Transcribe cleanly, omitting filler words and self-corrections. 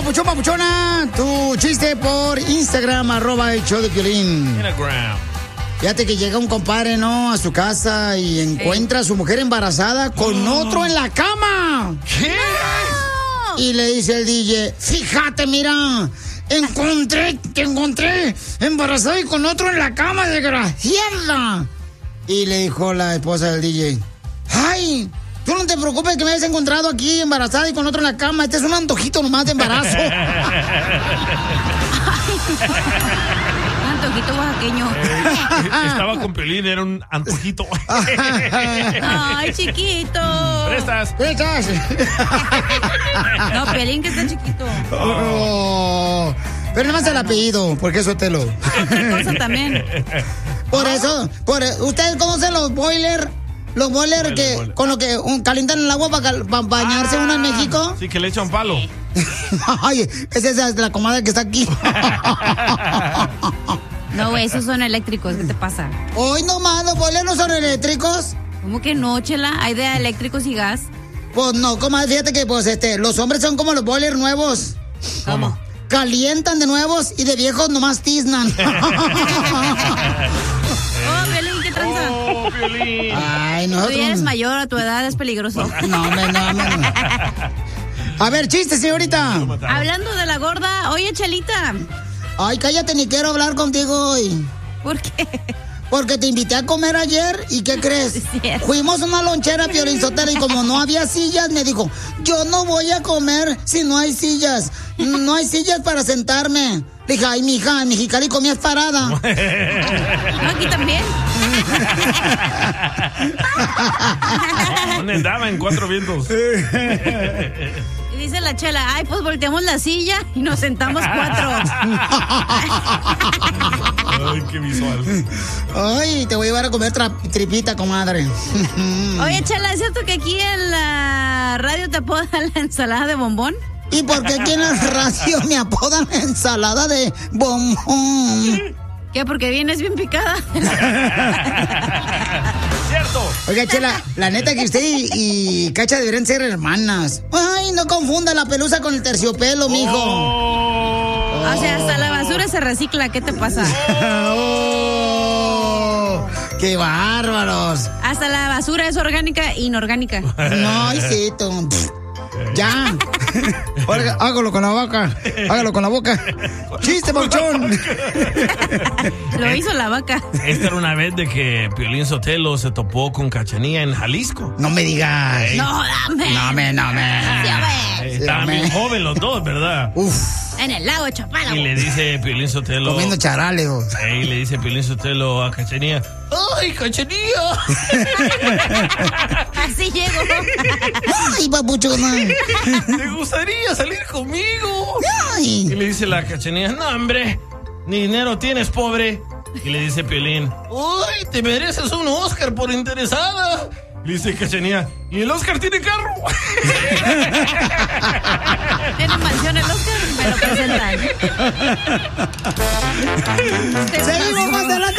papuchón, papuchona, tu chiste por Instagram, @el show de Piolín. Instagram. Fíjate que llega un compadre, ¿no? A su casa y encuentra a su mujer embarazada con otro en la cama. ¿Qué? No. Y le dice el DJ, fíjate, mira, te encontré embarazada y con otro en la cama, desgraciada. Y le dijo la esposa del DJ, ay, tú no te preocupes que me hayas encontrado aquí embarazada y con otro en la cama. Este es un antojito nomás de embarazo. Antojito oaxaqueño. Estaba con Piolín, era un antojito. Ay, chiquito. Prestas. No, Piolín que está chiquito. Oh, pero nada más el apellido, porque es Sotelo. Otra cosa también. Por eso, ¿ustedes conocen los boilers? Los boilers que con lo que calientan el agua para bañarse uno en México. Sí, que le echan palo. Ay, esa es la comadre que está aquí. No, güey, esos son eléctricos. ¿Qué te pasa? Hoy nomás, los boilers no son eléctricos. ¿Cómo que no, Chela? ¿Hay de eléctricos y gas? Pues no, comadre, fíjate que los hombres son como los boilers nuevos. ¿Cómo? Calientan de nuevos y de viejos nomás tiznan. Oh, Piolín, ¿qué tranza? Oh, Piolín. Ay, nosotros... Tú ya eres mayor, a tu edad es peligroso. No. A ver, chiste, señorita. Hablando de la gorda, oye, Chelita. Ay, cállate, ni quiero hablar contigo hoy. ¿Por qué? Porque te invité a comer ayer y ¿qué crees? Sí, Fuimos a una lonchera, Piolín Sotelo, y como no había sillas, me dijo, yo no voy a comer si no hay sillas. No hay sillas para sentarme. Le dije, ay, mija, en Mexicali comías parada. No, aquí también. ¿Dónde andaba en Cuatro Vientos? Y dice la Chela, ay, pues volteamos la silla y nos sentamos 4. Ay, qué visual. Ay, te voy a llevar a comer tripita, comadre. Oye, Chela, ¿es cierto que aquí en la radio te apodan la ensalada de bombón? ¿Y por qué aquí en la radio me apodan la ensalada de bombón? ¿Qué? Porque vienes bien picada. Cierto. Oiga, Chela, la neta que usted y Cacha deberían ser hermanas. Ay, no confunda la pelusa con el terciopelo, mijo. O sea, hasta la basura se recicla, ¿qué te pasa? Oh, ¡qué bárbaros! Hasta la basura es orgánica e inorgánica. No, hijito. Ya. Oiga, hágalo con la vaca. Hágalo con la boca. ¡Chiste, pauchón! Lo hizo la vaca. Esta era una vez de que Piolín Sotelo se topó con Cachanía en Jalisco. No me digas. No, dame. No me. Estaban bien jóvenes los dos, ¿verdad? Uf. En el lago de Chapala. Y le dice Piolín Sotelo... Comiendo charales. Y le dice Piolín Sotelo a Cachanía, ¡ay, Cachanía! Así llego. Ay, papuchona. ¿Te gustaría salir conmigo? Ay. Y le dice la Cachanía, no, hombre, ni dinero tienes, pobre. Y le dice Piolín, ¡uy, te mereces un Oscar por interesada! Le dice Cachanía, ¿y el Oscar tiene carro? Tiene mansión el Oscar, me lo presentan. Seguimos más adelante.